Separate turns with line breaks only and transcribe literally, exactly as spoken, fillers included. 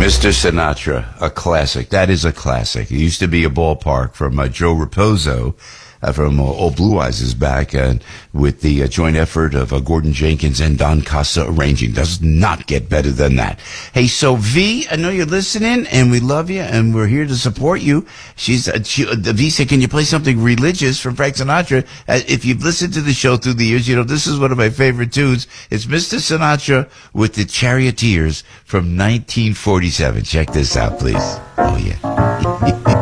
Mister Sinatra, a classic. That is a classic. It used to be a ballpark from uh, Joe Raposo uh, from uh, Old Blue Eyes is back uh, with the uh, joint effort of uh, Gordon Jenkins and Don Costa arranging. Does not get better than that. Hey, so V, I know you're listening, and we love you, and we're here to support you. She's uh, she, uh, V said, can you play something religious from Frank Sinatra? Uh, if you've listened to the show through the years, you know this is one of my favorite tunes. It's Mister Sinatra with the Charioteers from nineteen forty-seven. Check this out, please. Oh, yeah.